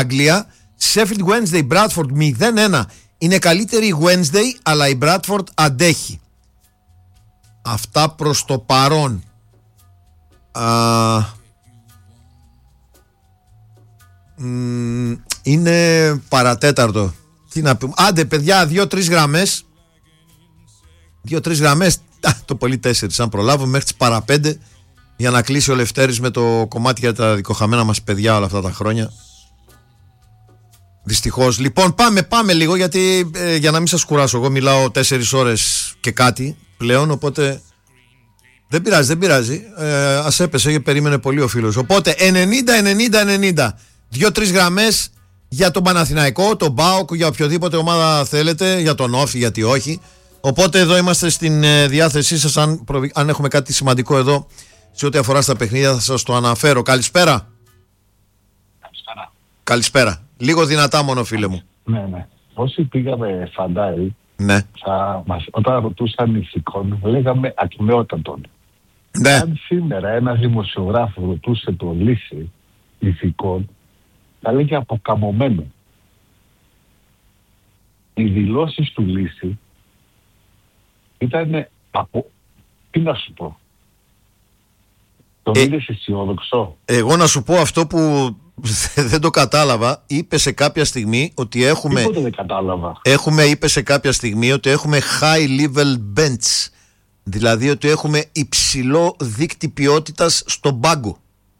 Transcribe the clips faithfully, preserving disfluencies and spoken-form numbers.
Αγγλία. Sheffield Wednesday, Bradford μηδέν ένα. Είναι καλύτερη η Wednesday, αλλά η Bradford αντέχει. Αυτά προς το παρόν. Α, μ, είναι παρατέταρτο. Τι να πούμε. Άντε παιδιά, δύο-τρεις γραμμές. Δύο-τρεις γραμμές. Το πολύ τέσσερις αν προλάβουμε μέχρι τις παραπέντε, για να κλείσει ο Λευτέρης με το κομμάτι για τα δικοχαμένα μας παιδιά όλα αυτά τα χρόνια. Δυστυχώς. Λοιπόν, πάμε, πάμε λίγο, γιατί ε, για να μην σας κουράσω, εγώ μιλάω τέσσερις ώρες και κάτι πλέον, οπότε δεν πειράζει, δεν πειράζει. Ε, ας έπεσε και περίμενε πολύ ο φίλος. Οπότε ενενήντα ενενήντα ενενήντα. Δύο-τρεις γραμμές για τον Παναθηναϊκό, τον ΠΑΟΚ, για οποιοδήποτε ομάδα θέλετε, για τον Όφη, γιατί όχι. Οπότε εδώ είμαστε στην ε, διάθεσή σας. Αν, προβ... αν έχουμε κάτι σημαντικό εδώ σε ό,τι αφορά στα παιχνίδια, θα σας το αναφέρω. Καλησπέρα. Καλησπέρα. Καλησπέρα. Λίγο δυνατά μόνο, φίλε μου. Ναι, ναι. Όσοι πήγαμε φαντάρι, ναι. θα μας, όταν ρωτούσαν ηθικών, λέγαμε ακμεότατον. Ναι. Αν σήμερα ένας δημοσιογράφος ρωτούσε το Λύση ηθικών, θα λέγει αποκαμωμένο. Οι δηλώσεις του Λύση ήταν από... Τι να σου πω. Τον ε, είδες αισιόδοξο. Εγώ να σου πω αυτό που δεν το κατάλαβα. Είπε σε κάποια στιγμή ότι έχουμε... Τίποτε δεν κατάλαβα. Έχουμε, είπε σε κάποια στιγμή ότι έχουμε high level bench. Δηλαδή ότι έχουμε υψηλό δείκτη ποιότητας στον πάγκο.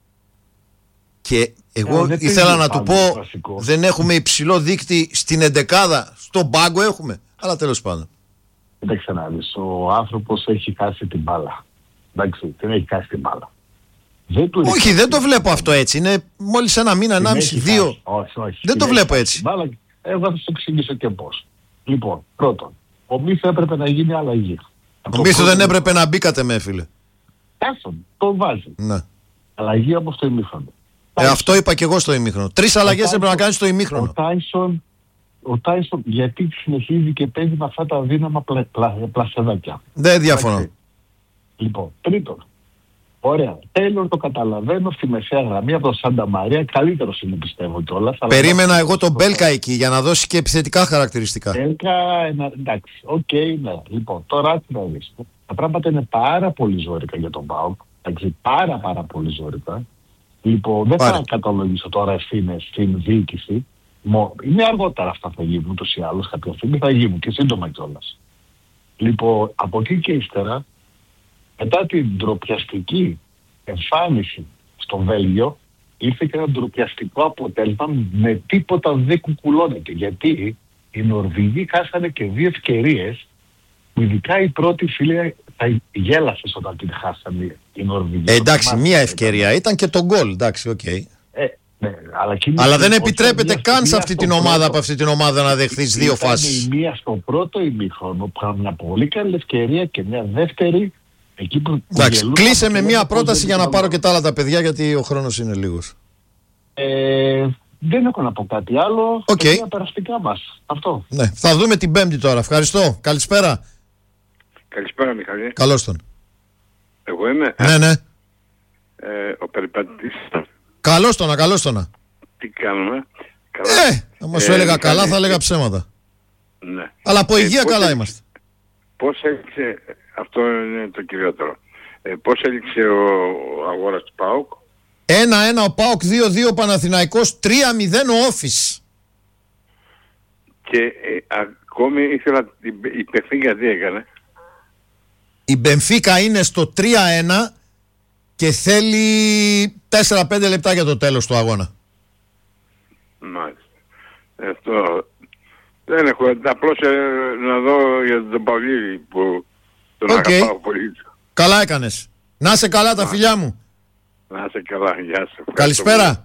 Και εγώ ε, ήθελα να του πω, βασικό. Δεν έχουμε υψηλό δείκτη στην εντεκάδα, στον πάγκο έχουμε. Αλλά τέλος πάντων. Κοιτάξτε να δεις, ο άνθρωπος έχει χάσει την μπάλα. Εντάξει, δεν έχει χάσει την μπάλα. Δεν του όχι, έχει δεν το βλέπω αυτό έτσι. Είναι μόλις ένα μήνα, ενάμιση, δύο. Όχι, όχι. Δεν το βλέπω έτσι. Μπάλα, εγώ θα σου εξηγήσω και πώς. Λοιπόν, πρώτον, ο Μίθο έπρεπε να γίνει αλλαγή. Ο Μίθο δεν έπρεπε να μπει κατ' εμέ, φίλε. Τάσον, το βάζει. Ναι. Αλλαγή από το ημίχρονο. Ε, αυτό είπα και εγώ στο ημίχρονο. Τρεις αλλαγές έπρεπε να κάνει στο ημίχρονο. Ο Τάισον, ο Τάισον, γιατί συνεχίζει και παίζει με αυτά τα αδύναμα πλα, πλα, πλασεδάκια. Δεν διαφωνώ. Λοιπόν, τρίτον, ωραία. Τέιλορ το καταλαβαίνω, στη μεσαία γραμμή από το Σάντα Μαρία, καλύτερος είναι πιστεύω κιόλας. Περίμενα εγώ τον Μπέλκα εκεί για να δώσει και επιθετικά χαρακτηριστικά. Μπέλκα, εντάξει, οκ, okay, ναι. Λοιπόν, τώρα τι να δεις. Τα πράγματα είναι πάρα πολύ ζώρικα για τον ΠΑΟΚ. Εντάξει, πάρα πάρα πολύ ζώρικα. Λοιπόν, δεν Πάρε. θα καταλογίσω τώρα ευθύνες στην διοίκηση. Είναι αργότερα αυτά θα γίνουν ούτως ή άλλως, κάποια στιγμή θα γίνουν και σύντομα κιόλας. Λοιπόν, από εκεί και ύστερα, μετά την ντροπιαστική εμφάνιση στο Βέλγιο, ήρθε και ένα ντροπιαστικό αποτέλεσμα με τίποτα δεν κουκουλώνεται. Γιατί οι Νορβηγοί χάσανε και δύο ευκαιρίες, ειδικά η πρώτη, φίλε, θα γέλασες όταν την χάσανε οι Νορβηγοί. Ε, εντάξει, μία ευκαιρία ήταν και το γκολ, εντάξει, οκ. Okay. Ε, ναι, αλλά, αλλά δεν επιτρέπεται καν σε αυτή την ομάδα, από αυτή την ομάδα να δεχθείς δύο φάσεις. Η μία στο πρώτο ημίχρονο που είχαν μια πολύ καλή ευκαιρία και μια δεύτερη. Εκεί που εντάξει, κλείσε με μία πρόταση για να πάρω και τα άλλα τα παιδιά, γιατί ο χρόνος είναι λίγος. Ε, δεν έχω να πω κάτι άλλο. Okay. Είναι τα περαστικά μας. Αυτό. Ναι, θα δούμε την Πέμπτη τώρα. Ευχαριστώ. Καλησπέρα. Καλησπέρα, Μιχαλή. Καλώς τον. Εγώ είμαι. Ναι, ναι. Ε, ο περιπατητής. Καλώς τον, καλώς τον. Τι κάνουμε. Καλά. Ε, άμα σου ε, έλεγα Μιχαλή, καλά θα έλεγα ψέματα. Ναι. Αλλά από ε, υγεία καλά έλειξε, είμαστε. Πώς έλειξε, αυτό είναι το κυριότερο. Ε, πώς έλειξε ο, ο αγώνας του ΠΑΟΚ. ένα ένα ο ΠΑΟΚ, δύο δύο Παναθηναϊκός, τρία μηδέν ο Όφης. Και ε, ακόμη ήθελα, η Μπενφίκα τι έκανε. Η Μπενφίκα είναι στο τρία ένα και θέλει τέσσερα πέντε λεπτά για το τέλος του αγώνα. Μάλιστα. Αυτό δεν έχω, απλώς ε, να δω για τον Παυλίδη που τον okay. αγαπάω πολύ. Καλά έκανες. Να είσαι καλά τα φιλιά μου. Να είσαι καλά, γεια σου. Καλησπέρα.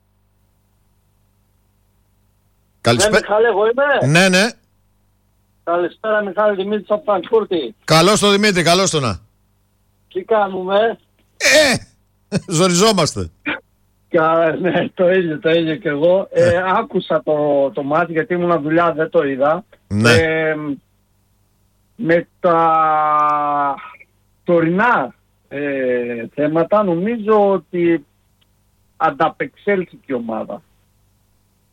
Καλησπέρα. Ναι, Μιχάλη, εγώ είμαι. Ναι, ναι. Καλησπέρα, Μιχάλη, Δημήτρης από Φραγκφούρτη. Καλώς το Δημήτρη, καλώς το να. Τι κάνουμε. Ε, ζοριζόμαστε. Ναι, το ίδιο, το ίδιο και εγώ. Ε. Ε, άκουσα το, το μάτι γιατί ήμουν δουλειά, δεν το είδα. Ναι. Ε, με τα τωρινά ε, θέματα νομίζω ότι ανταπεξέλθει η ομάδα.